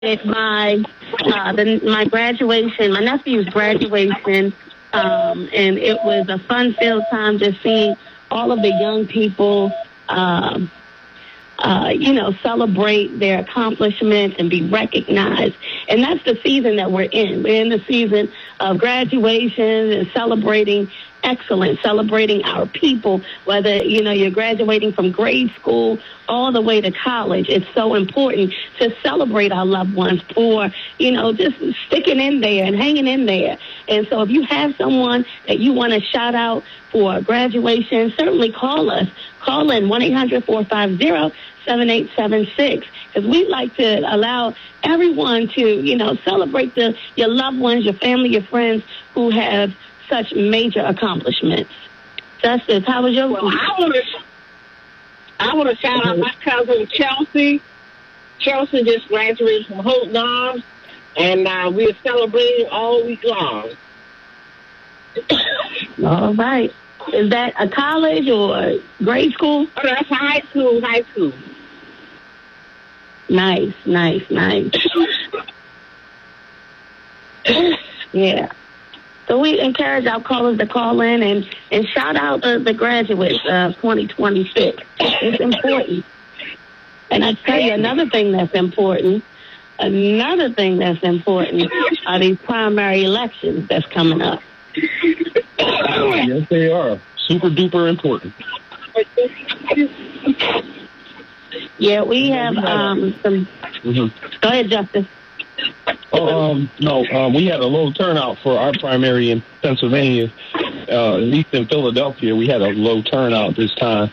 at my graduation, my nephew's graduation, and it was a fun-filled time just seeing all of the young people, celebrate their accomplishments and be recognized. And that's the season that we're in. We're in the season of graduation and celebrating excellence, celebrating our people, whether, you're graduating from grade school all the way to college. It's so important to celebrate our loved ones for, just sticking in there and hanging in there. And so if you have someone that you want to shout out for graduation, certainly call us. Call in 1-800-450-7876, because we'd like to allow everyone to, celebrate your loved ones, your family, your friends who have such major accomplishments. Justice, how was your week? I want to shout out my cousin Chelsea. Chelsea just graduated from Hope Knobs, and we're celebrating all week long. All right. Is that a college or grade school? Oh, that's high school. Nice. Yeah. So we encourage our callers to call in and shout out the graduates of 2026. It's important. And I tell you, another thing that's important are these primary elections that's coming up. Yes, they are. Super duper important. Yeah, we have some... Go ahead, Justice. We had a low turnout for our primary in Pennsylvania. At least in Philadelphia, we had a low turnout this time.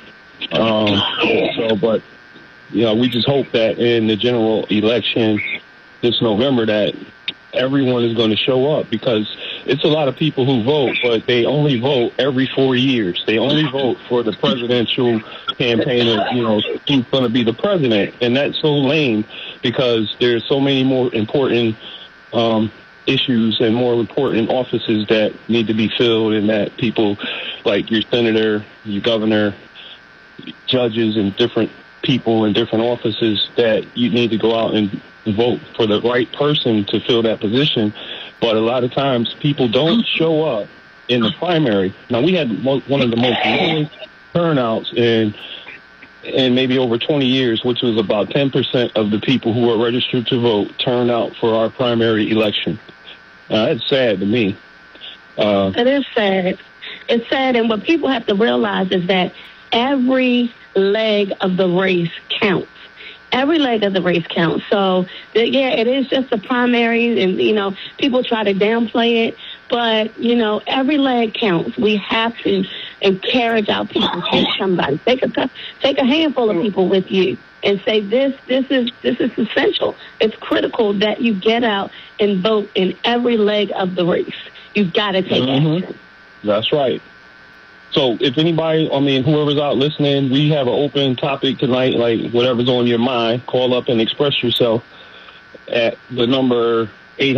We just hope that in the general election this November that everyone is going to show up, because it's a lot of people who vote, but they only vote every 4 years. They only vote for the presidential campaign of, who's going to be the president. And that's so lame, because there's so many more important issues and more important offices that need to be filled, and that people like your senator, your governor, judges, and different people in different offices, that you need to go out and vote for the right person to fill that position. But a lot of times people don't show up in the primary. Now, we had one of the most lowest turnouts in maybe over 20 years, which was about 10% of the people who were registered to vote turned out for our primary election. That's sad to me. It is sad. It's sad, and what people have to realize is that every leg of the race counts. Every leg of the race counts. So, it is just a primary, and, people try to downplay it. But, every leg counts. We have to encourage our people to take somebody. Take a handful of people with you and say, this is essential. It's critical that you get out and vote in every leg of the race. You've got to take action. That's right. So if anybody, whoever's out listening, we have an open topic tonight, like whatever's on your mind. Call up and express yourself at the number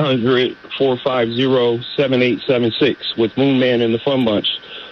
800-450-7876 with Moon Man and the Fun Bunch.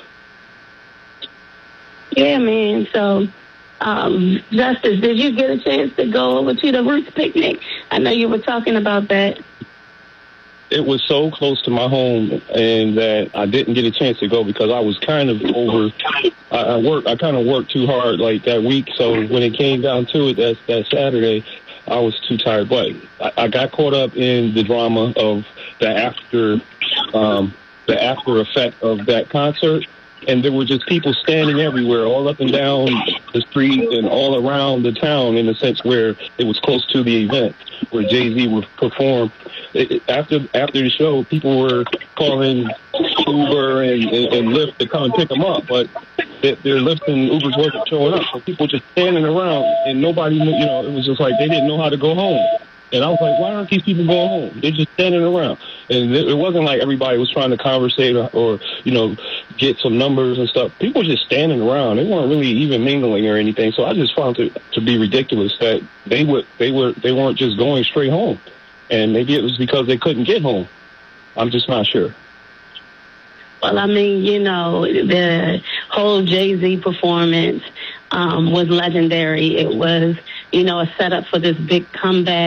Yeah, man. So, Justice, did you get a chance to go over to the Roots picnic? I know you were talking about that. It was so close to my home, and that I didn't get a chance to go because I was kind of over. I kind of worked too hard like that week. So when it came down to it, that Saturday, I was too tired. But I got caught up in the drama of the after effect of that concert. And there were just people standing everywhere, all up and down the street and all around the town, in a sense where it was close to the event where Jay-Z would perform. After the show, people were calling Uber and Lyft to come and pick them up, but their Lyft and Ubers wasn't showing up. So people just standing around, and nobody, it was just like they didn't know how to go home. And I was like, why aren't these people going home? They're just standing around. And it wasn't like everybody was trying to conversate or get some numbers and stuff. People were just standing around. They weren't really even mingling or anything. So I just found it to be ridiculous that they weren't just going straight home. And maybe it was because they couldn't get home. I'm just not sure. Well, the whole Jay-Z performance was legendary. It was, a setup for this big comeback.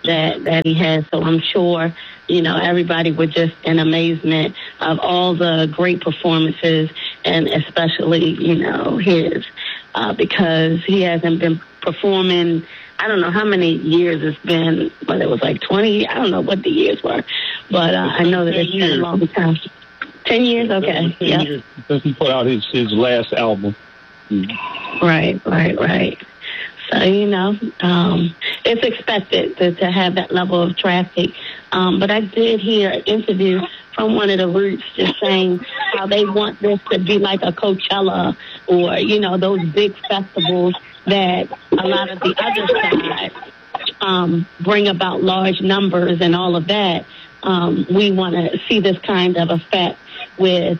that he has. So I'm sure, everybody was just in amazement of all the great performances, and especially, his, because he hasn't been performing. I don't know how many years it's been, but it was like 20. I don't know what the years were, but I know that it's been a long time. 10 years? Okay. 10 years since he put out his last album. Right. So, it's expected to have that level of traffic. But I did hear an interview from one of the Roots just saying how they want this to be like a Coachella or, those big festivals that a lot of the other side bring about large numbers and all of that. We want to see this kind of effect with,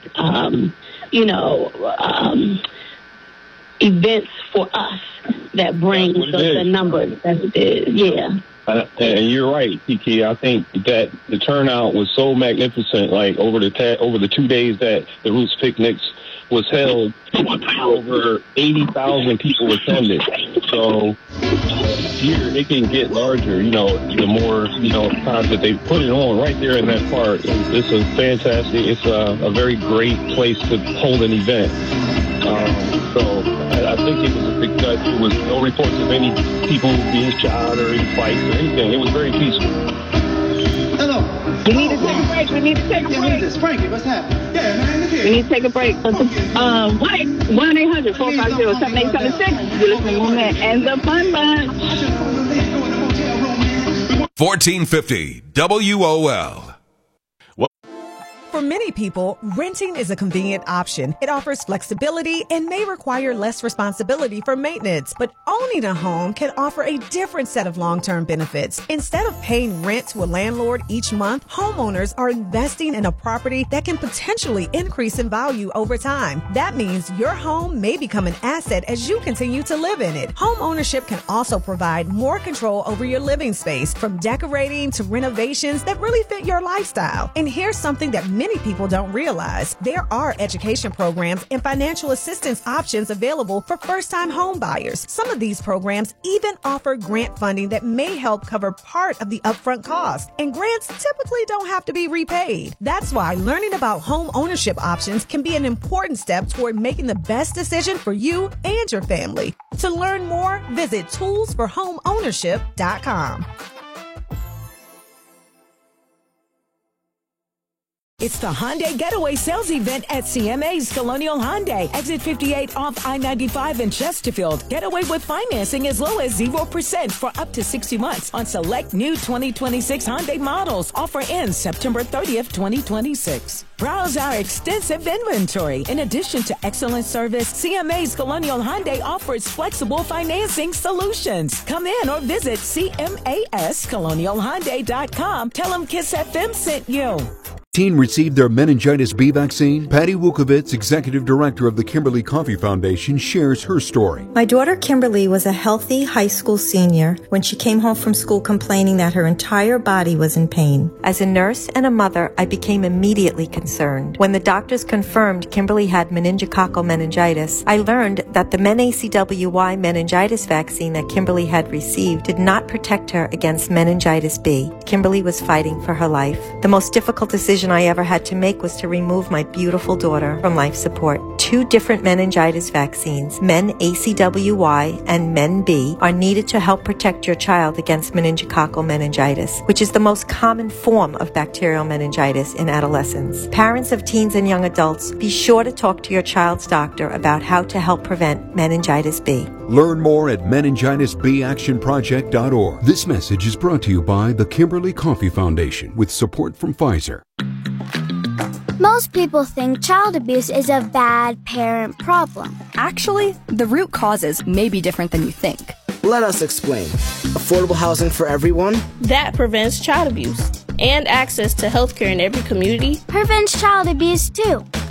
events for us that bring the numbers that it is. Yeah. And you're right, Kiki. I think that the turnout was so magnificent. Like over the 2 days that the Roots Picnics was held, over 80,000 people attended. So here it can get larger. The more times that they put it on right there in that park. It's a fantastic. It's a very great place to hold an event. So I think it was a success. There was no reports of any people being shot or any fights or anything. It was very peaceful. Hello. We need to take a break. What is this? Frankie, what's happening? Yeah, man, look here. We need to take a break. 1-800-450-7876. You're listening to Woman and the Fun Bunch. 1450 WOL. For many people, renting is a convenient option. It offers flexibility and may require less responsibility for maintenance. But owning a home can offer a different set of long-term benefits. Instead of paying rent to a landlord each month, homeowners are investing in a property that can potentially increase in value over time. That means your home may become an asset as you continue to live in it. Home ownership can also provide more control over your living space, from decorating to renovations that really fit your lifestyle. And here's something that many people don't realize. There are education programs and financial assistance options available for first-time home buyers. Some of these programs even offer grant funding that may help cover part of the upfront cost. And grants typically don't have to be repaid. That's why learning about home ownership options can be an important step toward making the best decision for you and your family. To learn more, visit toolsforhomeownership.com. It's the Hyundai Getaway Sales Event at CMA's Colonial Hyundai. Exit 58 off I-95 in Chesterfield. Get away with financing as low as 0% for up to 60 months on select new 2026 Hyundai models. Offer ends September 30th, 2026. Browse our extensive inventory. In addition to excellent service, CMA's Colonial Hyundai offers flexible financing solutions. Come in or visit CMAScolonialhyundai.com. Tell them Kiss FM sent you. Teen received their meningitis B vaccine. Patty Wukovitz, executive director of the Kimberly Coffee Foundation, shares her story. My daughter Kimberly was a healthy high school senior when she came home from school complaining that her entire body was in pain. As a nurse and a mother, I became immediately concerned. When the doctors confirmed Kimberly had meningococcal meningitis, I learned that the MenACWY meningitis vaccine that Kimberly had received did not protect her against meningitis B. Kimberly was fighting for her life. The most difficult decision I ever had to make was to remove my beautiful daughter from life support. 2 different meningitis vaccines, MenACWY and MenB, are needed to help protect your child against meningococcal meningitis, which is the most common form of bacterial meningitis in adolescents. Parents of teens and young adults, be sure to talk to your child's doctor about how to help prevent meningitis B. Learn more at meningitisbactionproject.org. This message is brought to you by the Kimberly Coffee Foundation with support from Pfizer. Most people think child abuse is a bad parent problem. Actually, the root causes may be different than you think. Let us explain. Affordable housing for everyone. That prevents child abuse. And access to healthcare in every community. Prevents child abuse too.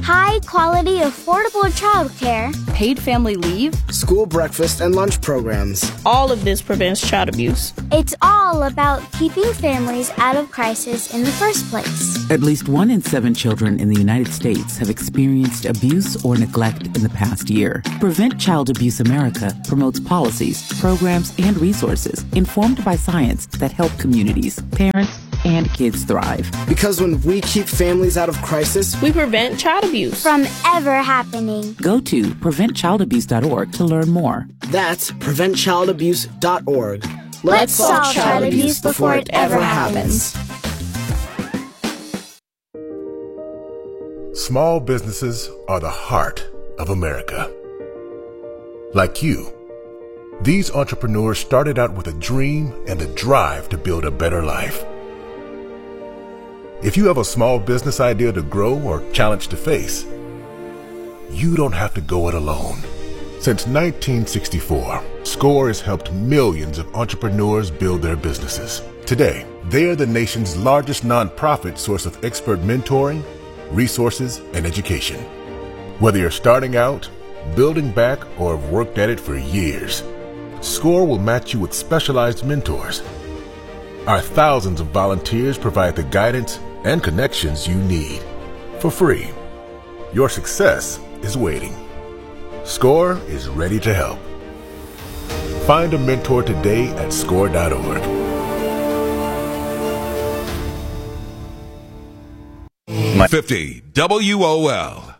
high-quality, affordable childcare, paid family leave, school breakfast and lunch programs. All of this prevents child abuse. It's all about keeping families out of crisis in the first place. At least 1 in 7 children in the United States have experienced abuse or neglect in the past year. Prevent Child Abuse America promotes policies, programs, and resources informed by science that help communities, parents, and kids thrive. Because when we keep families out of crisis, we prevent child abuse from ever happening. Go to preventchildabuse.org to learn more. That's preventchildabuse.org. Let's solve child abuse before it ever happens. Small businesses are the heart of America. Like you, these entrepreneurs started out with a dream and a drive to build a better life. If you have a small business idea to grow or challenge to face, you don't have to go it alone. Since 1964, SCORE has helped millions of entrepreneurs build their businesses. Today, they are the nation's largest nonprofit source of expert mentoring, resources, and education. Whether you're starting out, building back, or have worked at it for years, SCORE will match you with specialized mentors. Our thousands of volunteers provide the guidance and connections you need for free. Your success is waiting. SCORE is ready to help. Find a mentor today at SCORE.org. .50 WOL.